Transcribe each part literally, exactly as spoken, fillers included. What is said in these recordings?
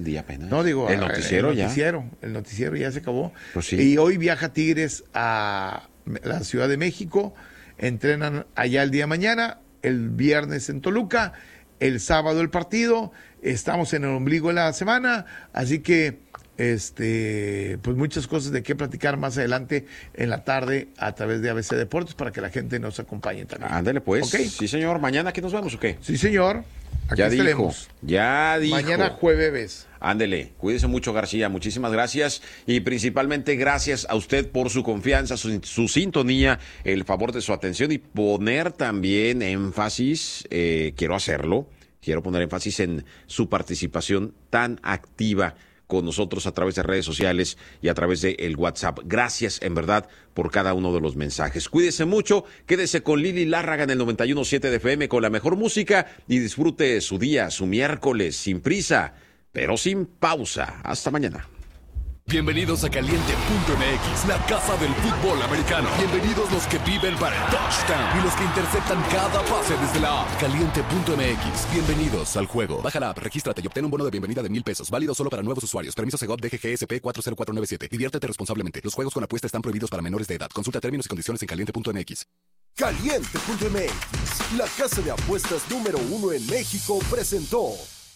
Día apenas. No, digo, el noticiero el ya. Noticiero, el noticiero ya se acabó. Pues sí. Y hoy viaja Tigres a la Ciudad de México. Entrenan allá el día de mañana, el viernes en Toluca, el sábado el partido. Estamos en el ombligo de la semana, así que este pues muchas cosas de qué platicar más adelante en la tarde a través de A B C Deportes para que la gente nos acompañe también. Ándale pues. ¿Okay? Sí, señor. ¿Mañana aquí nos vemos o qué? Sí, señor. Aquí ya estaremos. dijo. Ya dijo. Mañana jueves. Ándele, cuídese mucho, García, muchísimas gracias y principalmente gracias a usted por su confianza, su, su sintonía, el favor de su atención y poner también énfasis, eh, quiero hacerlo, quiero poner énfasis en su participación tan activa con nosotros a través de redes sociales y a través de el WhatsApp. Gracias, en verdad, por cada uno de los mensajes. Cuídese mucho, quédese con Lili Lárraga en el noventa y uno punto siete de F M con la mejor música y disfrute su día, su miércoles, sin prisa, pero sin pausa. Hasta mañana. Bienvenidos a Caliente punto M X, la casa del fútbol americano. Bienvenidos los que viven para el touchdown y los que interceptan cada pase desde la app. Caliente punto M X, bienvenidos al juego. Baja la app, regístrate y obtén un bono de bienvenida de mil pesos. Válido solo para nuevos usuarios. Permiso Segov D G G S P cuatro cero cuatro nueve siete. Diviértete responsablemente. Los juegos con apuesta están prohibidos para menores de edad. Consulta términos y condiciones en Caliente punto M X. Caliente punto M X, la casa de apuestas número uno en México, presentó.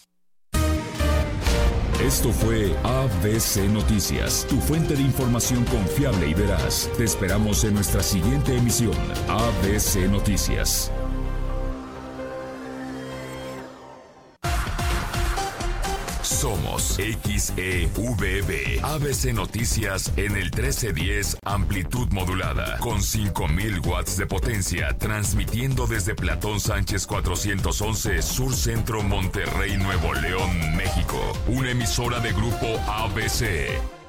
Esto fue A B C Noticias, tu fuente de información confiable y veraz. Te esperamos en nuestra siguiente emisión, A B C Noticias. Somos X E V B, A B C Noticias en el trece diez amplitud modulada, con cinco mil watts de potencia, transmitiendo desde Platón Sánchez cuatrocientos once, Sur Centro, Monterrey, Nuevo León, México. Una emisora de Grupo A B C.